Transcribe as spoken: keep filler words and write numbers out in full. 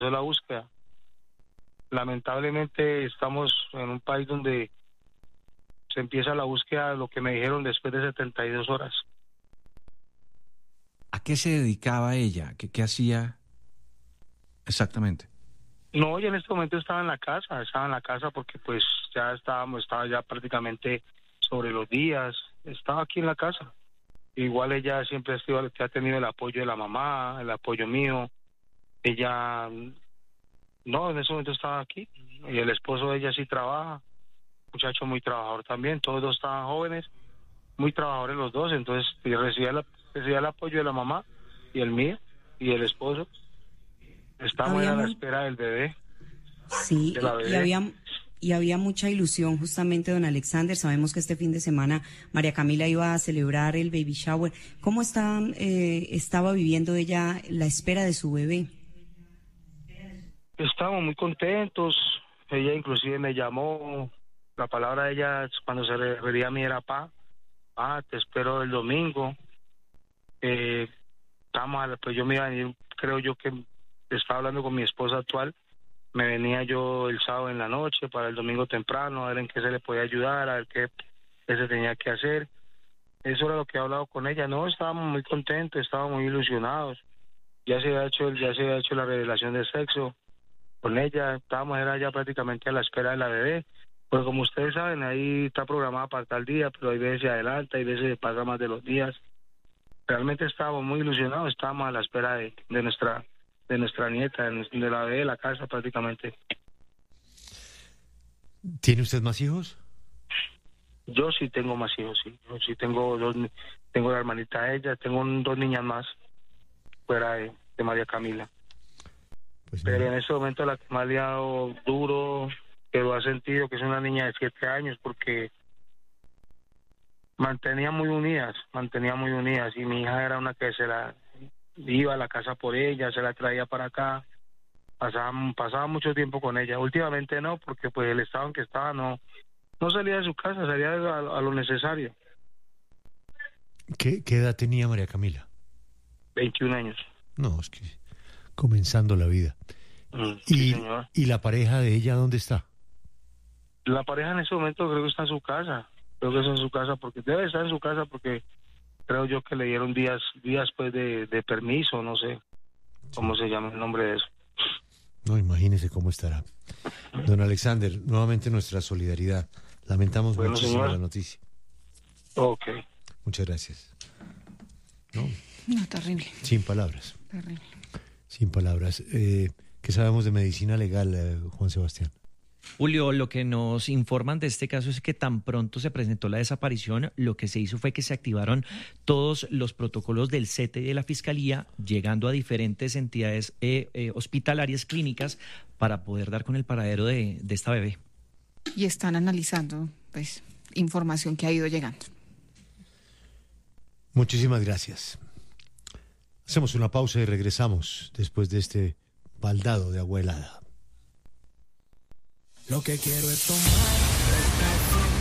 la búsqueda. Lamentablemente estamos en un país donde se empieza la búsqueda de lo que me dijeron después de setenta y dos horas. ¿A qué se dedicaba ella? ¿Qué, qué hacía exactamente? No, yo en este momento estaba en la casa, estaba en la casa porque pues ya estábamos, estaba ya prácticamente sobre los días, estaba aquí en la casa. Igual ella siempre ha, sido, ha tenido el apoyo de la mamá, el apoyo mío. Ella, no, en ese momento estaba aquí. Y el esposo de ella sí trabaja, muchacho muy trabajador también. Todos dos estaban jóvenes, muy trabajadores los dos. Entonces recibía, la, recibía el apoyo de la mamá y el mío y el esposo. Estamos Había a la muy... espera del bebé. Sí, de la y, y bebé. había... Y había mucha ilusión, justamente, don Alexander. Sabemos que este fin de semana María Camila iba a celebrar el baby shower. ¿Cómo está, eh, estaba viviendo ella la espera de su bebé? Estábamos muy contentos. Ella inclusive me llamó. La palabra de ella cuando se refería a mí era pa. Ah, te espero el domingo. Eh, vamos a, pues yo me iba a venir, creo yo que estaba hablando con mi esposa actual. Me venía yo el sábado en la noche para el domingo temprano, a ver en qué se le podía ayudar, a ver qué, qué se tenía que hacer. Eso era lo que he hablado con ella. No, estábamos muy contentos, estábamos muy ilusionados. Ya se había hecho, ya se había hecho la revelación de sexo con ella. Estábamos era ya prácticamente a la espera de la bebé. Pues como ustedes saben, ahí está programada para tal día, pero hay veces se adelanta, hay veces se pasa más de los días. Realmente estábamos muy ilusionados, estábamos a la espera de, de nuestra de nuestra nieta, de, de la bebé de la casa prácticamente. ¿Tiene usted más hijos? Yo sí tengo más hijos, sí. Yo sí tengo dos, tengo la hermanita de ella, tengo un, dos niñas más fuera de, de María Camila. Pues Pero mira, en este momento la que más le ha dado duro, que lo ha sentido, que es una niña de siete años, porque mantenía muy unidas, mantenía muy unidas, y mi hija era una que se la iba a la casa por ella, se la traía para acá, pasaba, pasaba mucho tiempo con ella. Últimamente no, porque pues el estado en que estaba no, no salía de su casa, salía a, a lo necesario. ¿qué, qué edad tenía María Camila? veintiún años. No, es que comenzando la vida. Mm, ¿Y, sí, señor. ¿Y la pareja de ella dónde está? La pareja en ese momento creo que está en su casa, creo que está en su casa, porque debe estar en su casa porque creo yo que le dieron días días pues de, de permiso, no sé cómo Sí. se llama el nombre de eso. No, imagínese cómo estará. Don Alexander, nuevamente nuestra solidaridad. Lamentamos Bueno, muchísimo señor. la noticia. Ok. Muchas gracias. No, No, terrible, sin palabras, terrible. sin palabras. Eh, ¿Qué sabemos de medicina legal, eh, Juan Sebastián? Julio, lo que nos informan de este caso es que tan pronto se presentó la desaparición, lo que se hizo fue que se activaron todos los protocolos del C E T y de la Fiscalía, llegando a diferentes entidades eh, eh, hospitalarias, clínicas, para poder dar con el paradero de, de esta bebé. Y están analizando, pues, información que ha ido llegando. Muchísimas gracias. Hacemos una pausa y regresamos después de este baldado de agua helada. Lo que quiero es tomar.